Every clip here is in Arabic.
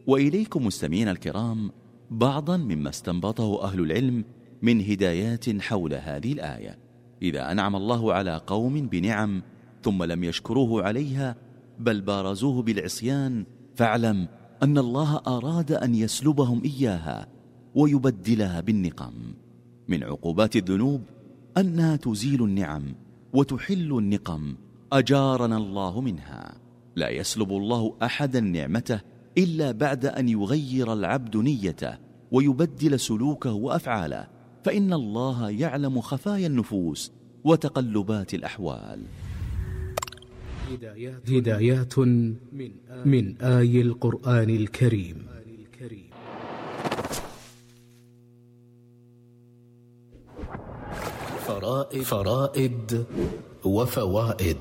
وإليكم مستمعين الكرام بعضا مما استنبطه أهل العلم من هدايات حول هذه الآية. إذا أنعم الله على قوم بنعم ثم لم يشكروه عليها بل بارزوه بالعصيان، فاعلم أن الله أراد أن يسلبهم إياها ويبدلها بالنقم. من عقوبات الذنوب أنها تزيل النعم وتحل النقم، أجارنا الله منها. لا يسلب الله أحدا نعمته إلا بعد أن يغير العبد نيته ويبدل سلوكه وأفعاله، فإن الله يعلم خفايا النفوس وتقلبات الأحوال. هدايات من آي القرآن الكريم. فرائد وفوائد.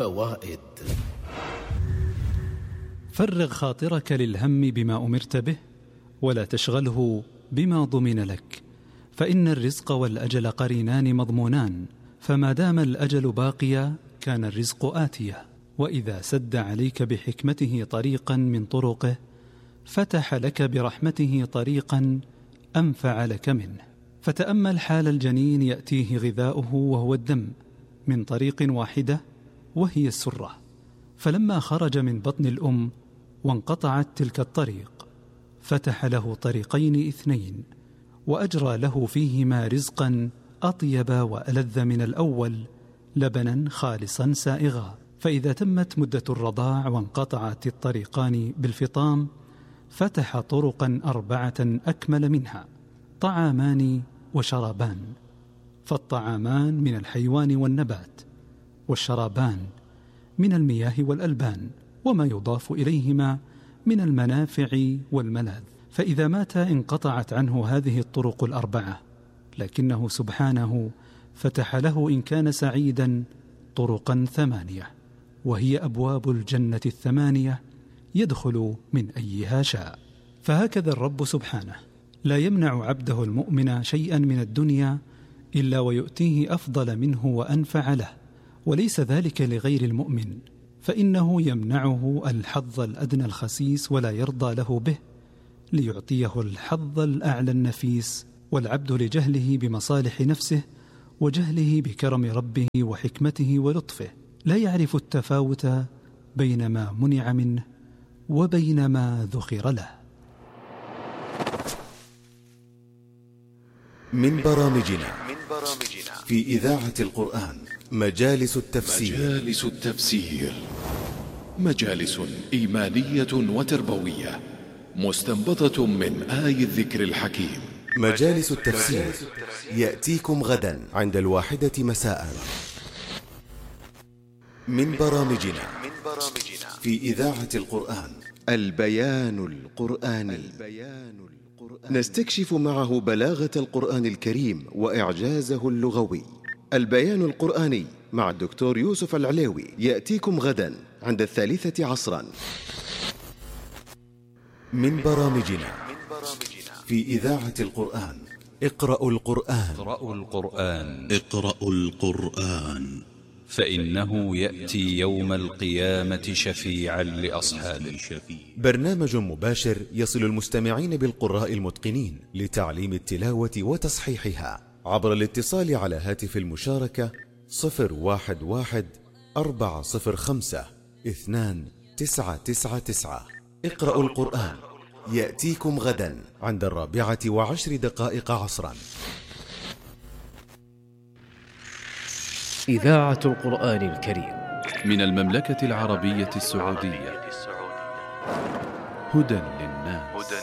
فرغ خاطرك للهم بما أمرت به ولا تشغله بما ضمن لك، فإن الرزق والأجل قرينان مضمونان، فما دام الأجل باقيا كان الرزق آتيا، وإذا سد عليك بحكمته طريقا من طرقه فتح لك برحمته طريقا أنفع لك منه. فتأمل حال الجنين يأتيه غذاؤه وهو الدم من طريق واحدة وهي السرة، فلما خرج من بطن الأم وانقطعت تلك الطريق فتح له طريقين اثنين وأجرى له فيهما رزقا أطيب وألذ من الأول، لبنا خالصا سائغا. فإذا تمت مدة الرضاع وانقطعت الطريقان بالفطام فتح طرقا 4 أكمل منها: طعامان وشرابان. فالطعامان من الحيوان والنبات، والشرابان من المياه والألبان، وما يضاف إليهما من المنافع والملاذ. فإذا مات انقطعت عنه هذه الطرق 4، لكنه سبحانه فتح له إن كان سعيدا طرقا 8، وهي أبواب الجنة 8 يدخل من أيها شاء. فهكذا الرب سبحانه لا يمنع عبده المؤمن شيئا من الدنيا إلا ويؤتيه أفضل منه وأنفع له، وليس ذلك لغير المؤمن، فإنه يمنعه الحظ الأدنى الخسيس ولا يرضى له به ليعطيه الحظ الأعلى النفيس. والعبد لجهله بمصالح نفسه وجهله بكرم ربه وحكمته ولطفه لا يعرف التفاوت بين ما منع منه وبين ما ذخر له. من برامجنا في إذاعة القرآن مجالس التفسير. مجالس إيمانية وتربوية مستنبطة من آي الذكر الحكيم. مجالس التفسير يأتيكم غدا عند 1 مساء. من برامجنا في إذاعة القرآن البيان القرآني، نستكشف معه بلاغة القرآن الكريم وإعجازه اللغوي. البيان القرآني مع الدكتور يوسف العليوي يأتيكم غدا عند 3 عصرا. من برامجنا في إذاعة القرآن اقرأوا القرآن فإنه يأتي يوم القيامة شفيعا لأصحابه. برنامج مباشر يصل المستمعين بالقراء المتقنين لتعليم التلاوة وتصحيحها عبر الاتصال على هاتف المشاركة 011-405-2999. اقرأوا القرآن يأتيكم غدا عند 4:10 عصرا. إذاعة القرآن الكريم من المملكة العربية السعودية. هدى للناس.